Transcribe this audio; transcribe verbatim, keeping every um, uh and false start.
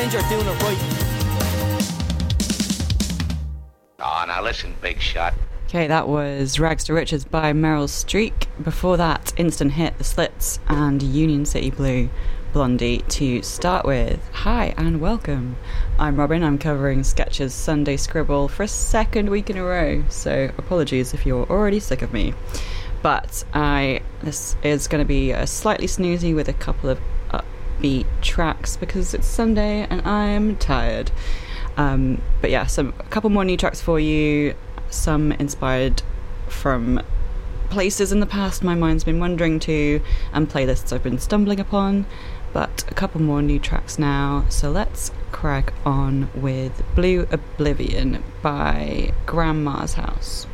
means you're doing it right. Oh, now listen, big shot. Okay, that was Rags to Riches by Meryl Streep. Before that, instant hit The Slits and Union City Blue, Blondie to start with. Hi and welcome. I'm Robin. I'm covering Sketch's Sunday Scribble for a second week in a row, so apologies if you're already sick of me. But I this is going to be a slightly snoozy with a couple of upbeat tracks because it's Sunday and I'm tired. Um, but yeah, some a couple more new tracks for you. Some inspired from places in the past my mind's been wandering to and playlists I've been stumbling upon, but a couple more new tracks now, so let's crack on with Blue Oblivion by Grandma's House.